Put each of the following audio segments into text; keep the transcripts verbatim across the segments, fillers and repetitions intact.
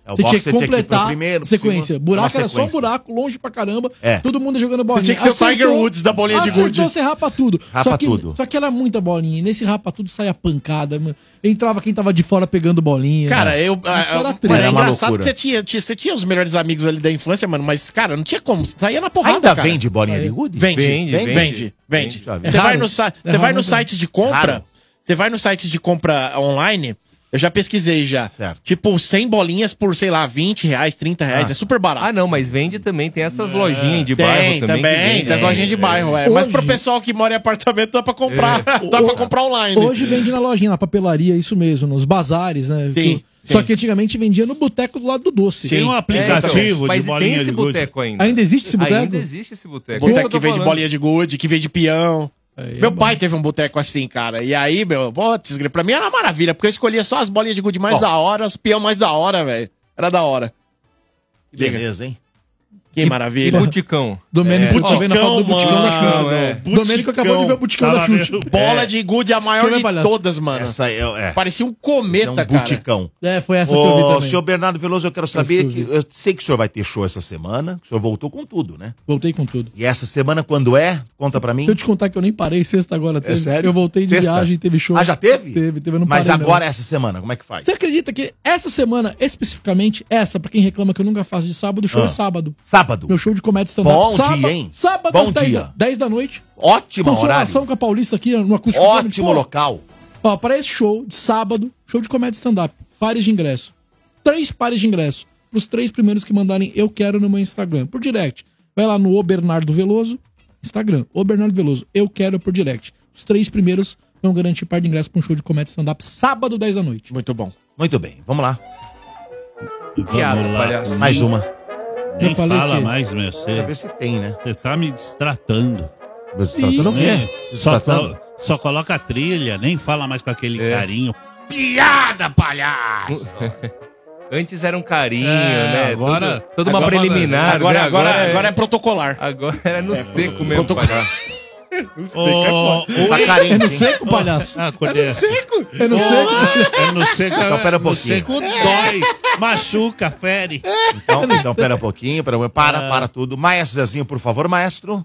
É, o você boxe tinha que completar primeiro, sequência. segundo, Buraco uma era só um sequência. buraco, longe pra caramba. É. Todo mundo jogando bolinha. Você tinha que ser o Tiger Woods da bolinha de gude. Acertou, você rapa tudo. Rapa só que, tudo. Só que era muita bolinha. E nesse rapa tudo saia pancada, mano. Entrava quem tava de fora pegando bolinha. Cara, eu. Isso a- era a- treta. mano, é Era uma engraçado loucura. que você tinha, tinha- você tinha os melhores amigos ali da infância, mano, mas, cara, não tinha como. Saía na porrada. Ainda cara. vende bolinha de gude? Vende, Vende, vende, vende. vende. vende. Vende. Você É vai raro. no, sa- É você raro, vai no mas site de compra. Raro. Você vai no site de compra online. Eu já pesquisei já. Certo. Tipo, cem bolinhas por, sei lá, vinte reais, trinta reais. Ah. É super barato. Ah, não, mas vende também. Tem essas lojinhas de Tem, bairro também. também. que vendem. Tem as lojinhas de bairro, é. Mas Hoje- pro pessoal que mora em apartamento dá pra comprar. Dá pra comprar online. Hoje vende na lojinha, na papelaria, isso mesmo, nos bazares, né? Sim, Que- Só sim. que antigamente vendia no boteco do lado do doce. Tem um É, aplicativo então, mas de tem bolinha esse de gude. boteco ainda. Ainda existe esse boteco? Ainda existe esse boteco. Boteco Isso eu que tô vende falando. bolinha de gude, que vende peão. Aí, Meu é pai bom. teve um boteco assim, cara. E aí, meu, putz, pra mim era uma maravilha, porque eu escolhia só as bolinhas de gude mais Bom. da hora, os peão mais da hora, velho. Era da hora. Que beleza, hein? Que E maravilha. Buticão. Domênico tá vendo a foto do Buticão da mano. Xuxa. é. Domênico acabou de ver o Buticão da Tava Xuxa. vendo- Bola É. de gude a maior Deixa eu ver, de palhaço. todas, mano. Essa é, é. Parecia um Esse cometa, é um cara. buticão. É, foi essa que eu vi Ô, também. senhor Bernardo Veloso, eu quero saber que eu que eu sei que o senhor vai ter show essa semana, que o senhor voltou com tudo, né? Voltei com tudo. E essa semana, quando é? Conta pra mim. Se eu te contar que eu nem parei, sexta agora teve. sério? Eu voltei de Sexta? viagem, teve show. Ah, já teve? Teve, teve, eu não Mas parei, agora, não. essa semana, como é que faz? Você acredita que essa semana, especificamente, essa, pra quem reclama que eu nunca faço de sábado, o show Ah. é sábado. Sábado. Meu show de comédia stand-up. Bom sábado, dia, hein? Sábado Bom às dez dia. da- dez da noite. Ótimo Consolação horário. com a Paulista aqui no Acústico. Ótimo Pô, local. Ó, para esse show de sábado, show de comédia stand-up, pares de ingresso. Três pares de ingresso. Os três primeiros que mandarem eu quero no meu Instagram, por direct. Vai lá no O Bernardo Veloso, Instagram, O Bernardo Veloso, eu quero por direct. Os três primeiros vão garantir par de ingresso para um show de comédia stand-up sábado, dez da noite. Muito bom. Muito bem, vamos lá. Piada, Vamos lá. palhaço. Mais uma. Nem Eu falei fala que- mais, meu. Pra Você, ver se tem, né? você tá me destratando. Você tá tratando o quê? É, só, Tratando? só, só coloca a trilha, nem fala mais com aquele É. carinho. Piada, palhaço! Antes era um carinho, É, né? agora- Todo- toda uma agora- preliminar. Agora, né? agora, é- agora é protocolar. Agora era no seco mesmo. protocolar. palhaço. Ô, ô, Tá ei- carente, É no hein? seco, palhaço? Ah, é Seco? É no seco? É no seco. Então, pera um no pouquinho. seco dói, machuca, fere. Então, então pera um pouquinho, pera, para, para tudo. Maestro Zezinho, por favor, maestro.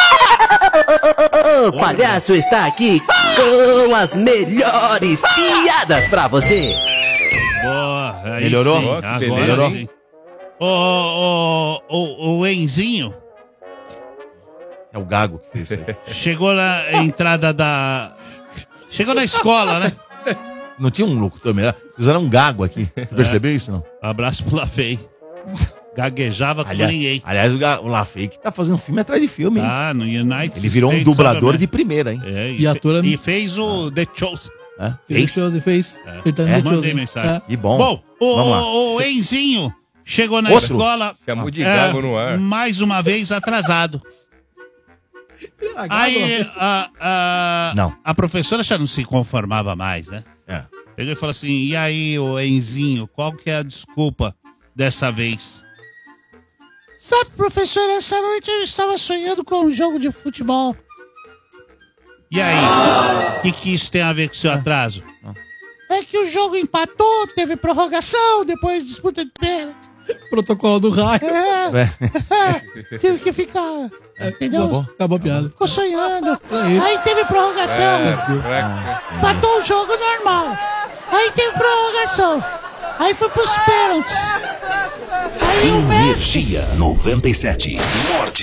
O palhaço está aqui com as melhores piadas pra você. Boa, aí Melhorou? sim, Ó, que agora beleza, sim. Ô, ô, ô, o Enzinho É o Gago que fez isso aí. chegou na entrada da... Chegou na escola, né? Não tinha um locutor melhor? Fizeram um Gago aqui. Você percebeu isso, não? Abraço pro Lafay. Gaguejava com ninguém. Aliás, o, Ga- o Lafay que tá fazendo filme atrás de filme, hein? Ah, no United Ele virou um States dublador of de primeira, hein? America. É, E ator- fe- e fez o The Chosen. Hã? Fez? Fez? Fez. É. Ele tá no É? The Mandei Chosen. mensagem. É. Que bom. Bom, Vamos lá. o, o Enzinho chegou na Outro? escola Chamou de é, gago no ar. mais uma vez atrasado. Aí a, a, Não. a professora já não se conformava mais, né? É. Pegou e falou assim, e aí, ô Enzinho, qual que é a desculpa dessa vez? Sabe, professor, essa noite eu estava sonhando com um jogo de futebol. E aí, o que, que isso tem a ver com o seu atraso? É que o jogo empatou, teve prorrogação, depois disputa de pênalti. Protocolo do raio. É, tive que ficar, entendeu? Acabou, acabou a piada. Ficou sonhando. isso. Aí teve prorrogação. Empatou o jogo normal. Aí teve prorrogação. Aí foi pros pênaltis. Aí o Messi. Energia noventa e sete. Morde